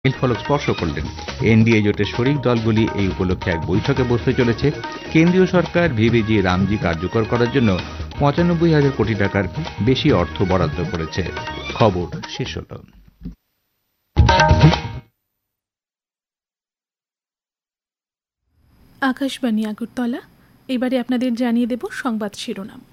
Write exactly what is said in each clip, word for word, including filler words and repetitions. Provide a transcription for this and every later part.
নীলফলক স্পর্শ করলেন। এনডিএ জোটের শরিক দলগুলি এই উপলক্ষে এক বৈঠকে বসতে চলেছে। কেন্দ্রীয় সরকার ভিভিজি রামজি কার্যকর করার জন্য পঁচানব্বই হাজার কোটি টাকার বেশি অর্থ বরাদ্দ করেছে। খবর শেষ হল। আকাশবাণী আগরতলা। এবারে আপনাদের জানিয়ে দেব সংবাদ শিরোনাম।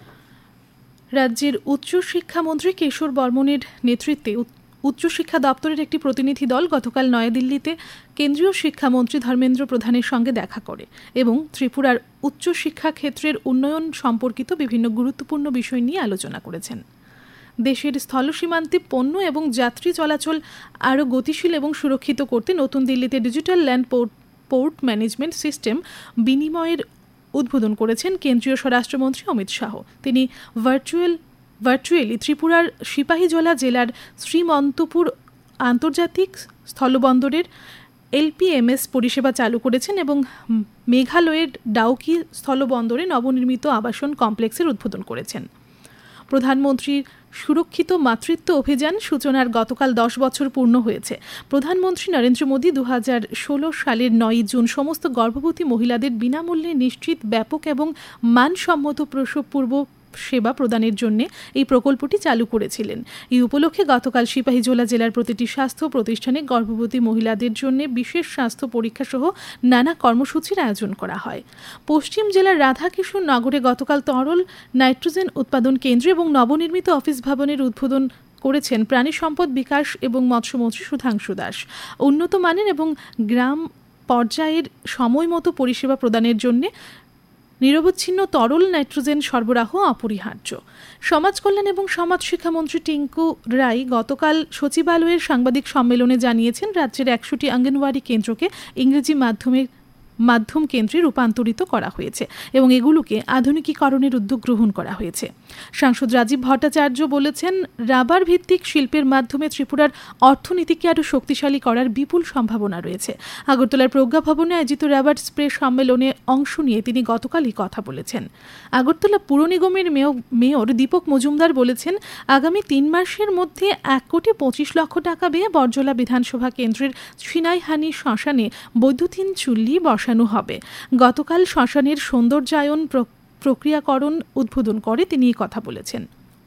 রাজ্যের উচ্চশিক্ষামন্ত্রী কেশর বর্মনের নেতৃত্বে উচ্চশিক্ষা দপ্তরের একটি প্রতিনিধি দল গতকাল নয়াদিল্লিতে কেন্দ্রীয় শিক্ষামন্ত্রী ধর্মেন্দ্র প্রধানের সঙ্গে দেখা করে এবং ত্রিপুরার উচ্চশিক্ষা ক্ষেত্রের উন্নয়ন সম্পর্কিত বিভিন্ন গুরুত্বপূর্ণ বিষয় নিয়ে আলোচনা করেছেন। দেশের স্থলসীমান্তে পণ্য এবং যাত্রী চলাচল আরও গতিশীল এবং সুরক্ষিত করতে নতুন দিল্লিতে digital land port port management system বিনিময়ের উদ্বোধন করেছেন কেন্দ্রীয় স্বরাষ্ট্রমন্ত্রী অমিত শাহ। তিনি ভার্চুয়াল ভার্চুয়ালি ত্রিপুরার সিপাহীজলা জেলার শ্রীমন্তপুর আন্তর্জাতিক স্থলবন্দরের এলপিএমএস পরিষেবা চালু করেছেন এবং মেঘালয়ের ডাউকি স্থলবন্দরে নবনির্মিত আবাসন কমপ্লেক্সের উদ্বোধন করেছেন। প্রধানমন্ত্রীর সুরক্ষিত মাতৃত্ব অভিযান সূচনার গতকাল দশ বছর পূর্ণ হয়েছে। প্রধানমন্ত্রী নরেন্দ্র মোদী দু হাজার ষোলো সালের নয়ই জুন সমস্ত গর্ভবতী মহিলাদের বিনামূল্যে নিশ্চিত ব্যাপক এবং মানসম্মত প্রসব পূর্ব সেবা প্রদানের জন্য এই প্রকল্পটি চালু করেছিলেন। এই উপলক্ষে গতকাল সিপাহীজলা জেলার প্রতিটি স্বাস্থ্য প্রতিষ্ঠানে গর্ভবতী মহিলাদের জন্য বিশেষ স্বাস্থ্য পরীক্ষা সহ নানা কর্মসূচির আয়োজন করা হয়। পশ্চিম জেলার রাধাকিশোর নগরে গতকাল তরল নাইট্রোজেন উৎপাদন কেন্দ্র এবং নবনির্মিত অফিস ভবনের উদ্বোধন করেছেন প্রাণী সম্পদ বিকাশ এবং মৎস্যমন্ত্রী সুধাংশু দাস। উন্নত মানের এবং গ্রাম পর্যায়ের সময় মতো পরিষেবা প্রদানের জন্য নিরবচ্ছিন্ন তরল নাইট্রোজেন সরবরাহ অপরিহার্য। সমাজ কল্যাণ এবং সমাজ শিক্ষামন্ত্রী টিঙ্কু রায় গতকাল সচিবালয়ের সাংবাদিক সম্মেলনে জানিয়েছেন রাজ্যের একশোটি অঙ্গনওয়াড়ি কেন্দ্রকে ইংরেজি মাধ্যমের মাধ্যম কেন্দ্রে রূপান্তরিত করা হয়েছে এবং এগুলোকে আধুনিকীকরণের উদ্যোগ গ্রহণ করা হয়েছে। সাংসদ রাজীব ভট্টাচার্য বলেছেন, রাবার ভিত্তিক শিল্পের মাধ্যমে ত্রিপুরার অর্থনীতিকে আরও শক্তিশালী করার বিপুল সম্ভাবনা রয়েছে। আগরতলার প্রজ্ঞা ভবনে আয়োজিত রাবার স্প্রে সম্মেলনে অংশ নিয়ে তিনি গতকালই কথা বলেছেন। আগরতলা পুর নিগমের মেয়র দীপক মজুমদার বলেছেন, আগামী তিন মাসের মধ্যে এক কোটি পঁচিশ লক্ষ টাকা ব্যয়ে বরজলা বিধানসভা কেন্দ্রের সিনাইহানি শ্মশানে বৈদ্যুতিন চুল্লি বসানো হবে। গতকাল শ্মশানের সৌন্দর্যায়ন প্রক্রিয়াকরণ উদ্বোধন করে তিনি এই কথা বলেছেন।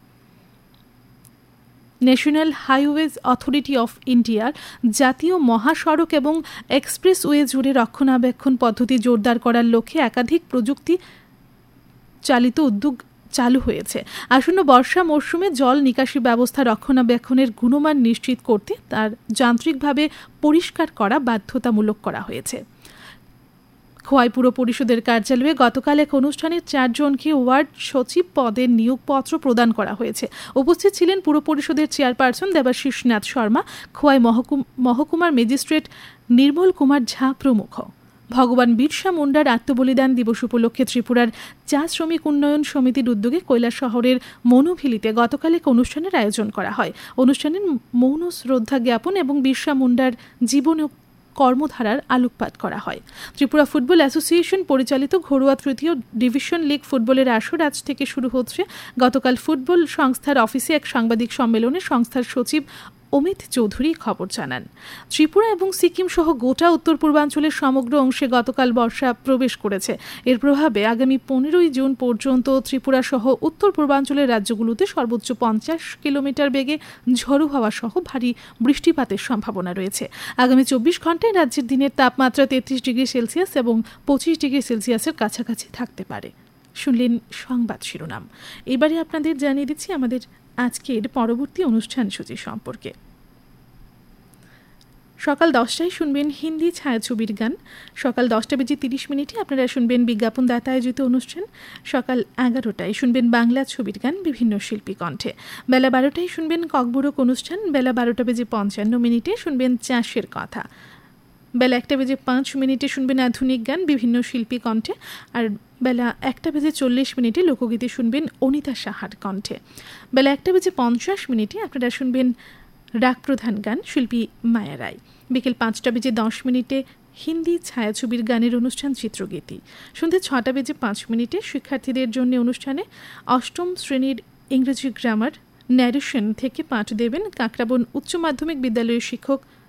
ন্যাশনাল হাইওয়েজ অথরিটি অফ ইন্ডিয়ার জাতীয় মহাসড়ক এবং এক্সপ্রেসওয়ে জুড়ে রক্ষণাবেক্ষণ পদ্ধতি জোরদার করার লক্ষ্যে একাধিক প্রযুক্তি চালিত উদ্যোগ চালু হয়েছে। আসন্ন বর্ষা মরশুমে জল নিকাশি ব্যবস্থা রক্ষণাবেক্ষণের গুণমান নিশ্চিত করতে তার যান্ত্রিকভাবে পরিষ্কার করা বাধ্যতামূলক করা হয়েছে। খোয়াই পুর পরিষদের কার্যালয়ে গতকাল এক অনুষ্ঠানে চারজনকে ওয়ার্ড সচিব পদের নিয়োগপত্র প্রদান করা হয়েছে। উপস্থিত ছিলেন পুর পরিষদের চেয়ারপারসন দেবাশিস নাথ শর্মা, খোয়াই মহকুমার ম্যাজিস্ট্রেট নির্মল কুমার ঝা প্রমুখ। ভগবান বিরসা মুন্ডার আত্মবলিদান দিবস উপলক্ষে ত্রিপুরার চা শ্রমিক উন্নয়ন সমিতির উদ্যোগে কৈলাসহরের মনুভিলিতে গতকাল এক অনুষ্ঠানের আয়োজন করা হয়। অনুষ্ঠানের মৌন শ্রদ্ধা জ্ঞাপন এবং বিরসা মুন্ডার জীবন কর্মধারার আলোকপাত করা হয়। ত্রিপুরা ফুটবল অ্যাসোসিয়েশন পরিচালিত ঘরোয়া তৃতীয় ডিভিশন লিগ ফুটবলের আসর আজ থেকে শুরু হচ্ছে। গতকাল ফুটবল সংস্থার অফিসে এক সাংবাদিক সম্মেলনে সংস্থার সচিব অমিত চৌধুরী খবর জানান। ত্রিপুরা এবং সিকিম সহ গোটা উত্তর পূর্বাঞ্চলের সমগ্র অংশে গতকাল বর্ষা প্রবেশ করেছে। এর প্রভাবে আগামী পনেরোই জুন পর্যন্ত ত্রিপুরা সহ উত্তর পূর্বাঞ্চলের রাজ্যগুলোতে সর্বোচ্চ পঞ্চাশ কিলোমিটার বেগে ঝড়ো হাওয়া সহ ভারী বৃষ্টিপাতের সম্ভাবনা রয়েছে। আগামী চব্বিশ ঘন্টায় রাজ্যের দিনের তাপমাত্রা তেত্রিশ ডিগ্রি সেলসিয়াস এবং পঁচিশ ডিগ্রি সেলসিয়াসের কাছাকাছি থাকতে পারে। শুনলেন সংবাদ শিরোনাম। এবারে আপনাদের জানিয়ে দিচ্ছি আমাদের আজকের পরবর্তী অনুষ্ঠান সূচি সম্পর্কে। সকাল দশটায় শুনবেন হিন্দি ছায়াছবির গান। সকাল দশটা বেজে তিরিশ মিনিটে আপনারা শুনবেন বিজ্ঞাপন দাতা আয়োজিত অনুষ্ঠান। সকাল এগারোটায় শুনবেন বাংলা ছবির গান বিভিন্ন শিল্পী কণ্ঠে। বেলা বারোটায় শুনবেন ককবুরক অনুষ্ঠান। বেলা বারোটা বেজে পঞ্চান্ন মিনিটে শুনবেন চাষের কথা। বেলা একটা বেজে পাঁচ মিনিটে শুনবেন আধুনিক গান বিভিন্ন শিল্পী কণ্ঠে। আর বেলা একটা বেজে চল্লিশ মিনিটে লোকগীতি শুনবেন অনিতা সাহার কণ্ঠে। বেলা একটা বেজে পঞ্চাশ মিনিটে আপনারা শুনবেন রাগ প্রধান গান শিল্পী মায়া রায়। বিকেল পাঁচটা বেজে দশ মিনিটে হিন্দি ছায়াছবির গানের অনুষ্ঠান চিত্রগীতি। সন্ধ্যে ছটা বেজে পাঁচ মিনিটে শিক্ষার্থীদের জন্য অনুষ্ঠানে অষ্টম শ্রেণীর ইংরেজি গ্রামার ন্যারেশন থেকে পাঠ দেবেন কাকরাবন উচ্চ মাধ্যমিক বিদ্যালয়ের শিক্ষক